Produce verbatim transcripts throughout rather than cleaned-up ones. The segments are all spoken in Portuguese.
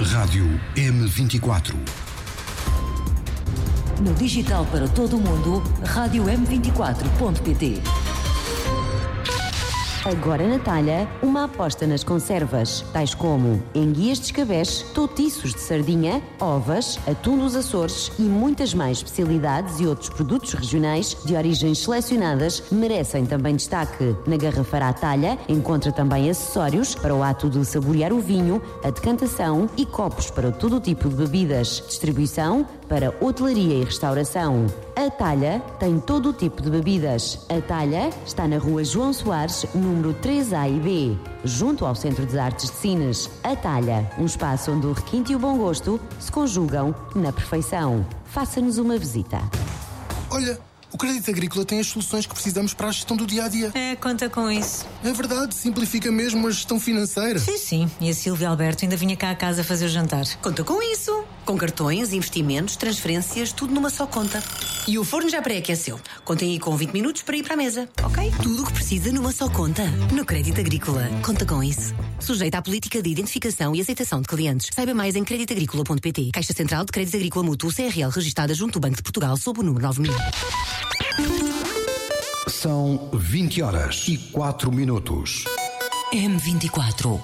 Rádio M vinte e quatro. No digital para todo o mundo, rádio m vinte e quatro ponto pt. Agora na talha, uma aposta nas conservas, tais como enguias de escabeche, toutiços de sardinha, ovas, atum dos Açores e muitas mais especialidades e outros produtos regionais de origens selecionadas merecem também destaque. Na garrafeira à talha, encontra também acessórios para o ato de saborear o vinho, a decantação e copos para todo o tipo de bebidas. Distribuição para hotelaria e restauração. A Talha tem todo o tipo de bebidas. A Talha está na rua João Soares, número três A e B, junto ao Centro de Artes de Sines. A Talha, um espaço onde o requinte e o bom gosto se conjugam na perfeição. Faça-nos uma visita. Olha, o Crédito Agrícola tem as soluções que precisamos para a gestão do dia-a-dia. É, conta com isso. É verdade, simplifica mesmo a gestão financeira. Sim, sim. E a Silvia Alberto ainda vinha cá a casa fazer o jantar. Conta com isso. Com cartões, investimentos, transferências, tudo numa só conta. E o forno já pré-aqueceu. Contem aí com vinte minutos para ir para a mesa, ok? Tudo o que precisa numa só conta. No Crédito Agrícola. Conta com isso. Sujeita à política de identificação e aceitação de clientes. Saiba mais em crédito agrícola ponto pt. Caixa Central de Crédito Agrícola Mútuo C R L, registada junto do Banco de Portugal sob o número nove mil. São vinte horas e quatro minutos. M vinte e quatro.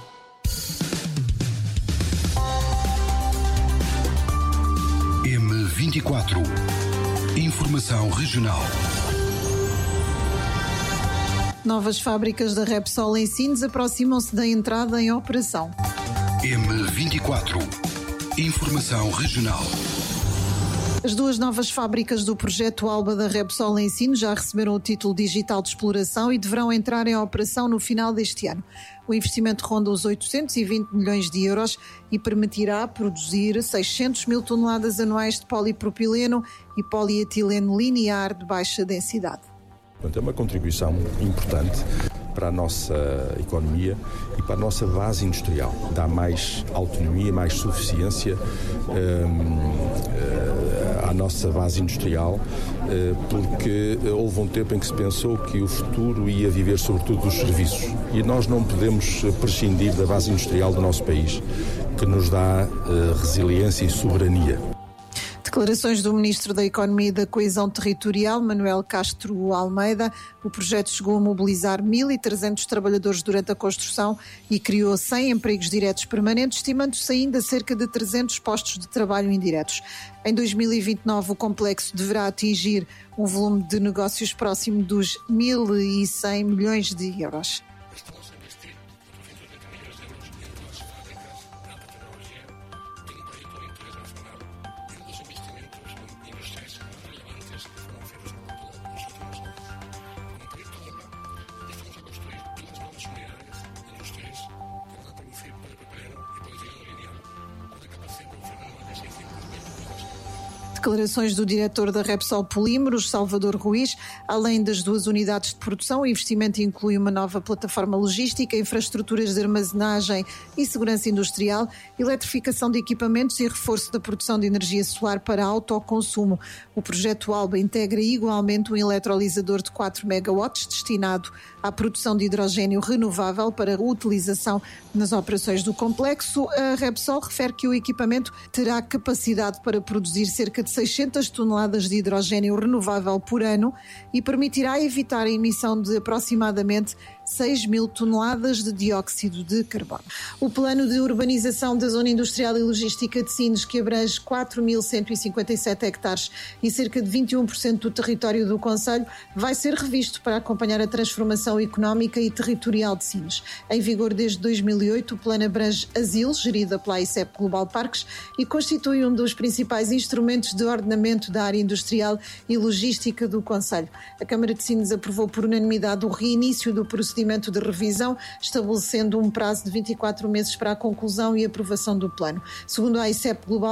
M vinte e quatro. Informação regional. Novas fábricas da Repsol em Sines aproximam-se da entrada em operação. M vinte e quatro. Informação regional. As duas novas fábricas do projeto Alba da Repsol em Sines já receberam o título digital de exploração e deverão entrar em operação no final deste ano. O investimento ronda os oitocentos e vinte milhões de euros e permitirá produzir seiscentas mil toneladas anuais de polipropileno e polietileno linear de baixa densidade. É uma contribuição importante para a nossa economia e para a nossa base industrial. Dá mais autonomia, mais suficiência hum, à nossa base industrial, porque houve um tempo em que se pensou que o futuro ia viver sobretudo dos serviços. E nós não podemos prescindir da base industrial do nosso país, que nos dá resiliência e soberania. Declarações do Ministro da Economia e da Coesão Territorial, Manuel Castro Almeida. O projeto chegou a mobilizar mil e trezentos trabalhadores durante a construção e criou cem empregos diretos permanentes, estimando-se ainda cerca de trezentos postos de trabalho indiretos. Em dois mil e vinte e nove, o complexo deverá atingir um volume de negócios próximo dos mil e cem milhões de euros. Declarações do diretor da Repsol Polímeros, Salvador Ruiz. Além das duas unidades de produção, o investimento inclui uma nova plataforma logística, infraestruturas de armazenagem e segurança industrial, eletrificação de equipamentos e reforço da produção de energia solar para autoconsumo. O projeto Alba integra igualmente um eletrolisador de quatro megawatts destinado à produção de hidrogênio renovável para utilização nas operações do complexo. A Repsol refere que o equipamento terá capacidade para produzir cerca de seiscentas toneladas de hidrogênio renovável por ano e permitirá evitar a emissão de aproximadamente seis mil toneladas de dióxido de carbono. O plano de urbanização da Zona Industrial e Logística de Sines, que abrange quatro mil cento e cinquenta e sete hectares e cerca de vinte e um por cento do território do concelho, vai ser revisto para acompanhar a transformação económica e territorial de Sines. Em vigor desde dois mil e oito, o plano abrange Asil, gerida pela I C E P Global Parques, e constitui um dos principais instrumentos de ordenamento da área industrial e logística do concelho. A Câmara de Sines aprovou por unanimidade o reinício do procedimento de revisão, estabelecendo um prazo de vinte e quatro meses para a conclusão e aprovação do plano. Segundo a I C E P Global